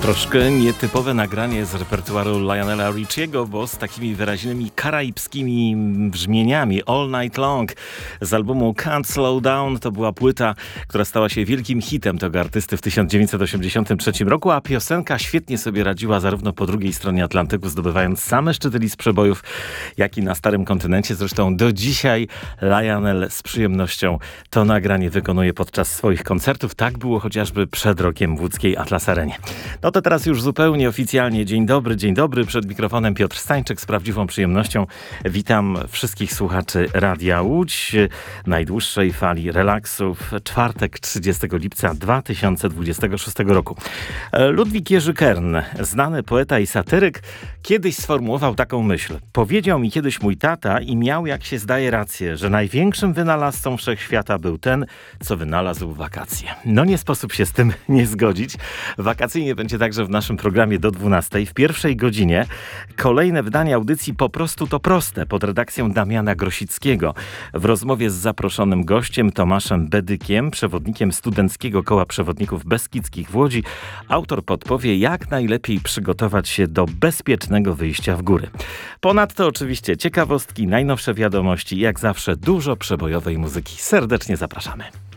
Troszkę nietypowe nagranie z repertuaru Lionela Richiego, bo z takimi wyraźnymi karaibskimi brzmieniami. All Night Long z albumu Can't Slow Down. To była płyta, która stała się wielkim hitem tego artysty w 1983 roku, a piosenka świetnie sobie radziła zarówno po drugiej stronie Atlantyku, zdobywając same szczyty list przebojów, jak i na starym kontynencie. Zresztą do dzisiaj Lionel z przyjemnością to nagranie wykonuje podczas swoich koncertów. Tak było chociażby przed rokiem w łódzkiej Atlas Arenie. No to teraz już zupełnie oficjalnie dzień dobry. Przed mikrofonem Piotr Stańczyk z prawdziwą przyjemnością. Witam wszystkich słuchaczy Radia Łódź, najdłuższej fali relaksu w czwartek 30 lipca 2026 roku. Ludwik Jerzy Kern, znany poeta i satyryk, kiedyś sformułował taką myśl. Powiedział mi kiedyś mój tata i miał, jak się zdaje, rację, że największym wynalazcą wszechświata był ten, co wynalazł wakacje. No nie sposób się z tym nie zgodzić. Wakacyjnie będzie także w naszym programie do 12. W pierwszej godzinie kolejne wydanie audycji Po prostu to proste pod redakcją Damiana Grosickiego. W rozmowie z zaproszonym gościem Tomaszem Bedykiem, przewodnikiem Studenckiego Koła Przewodników Beskidzkich w Łodzi, autor podpowie, jak najlepiej przygotować się do bezpiecznego wyjścia w góry. Ponadto oczywiście ciekawostki, najnowsze wiadomości i jak zawsze dużo przebojowej muzyki. Serdecznie zapraszamy.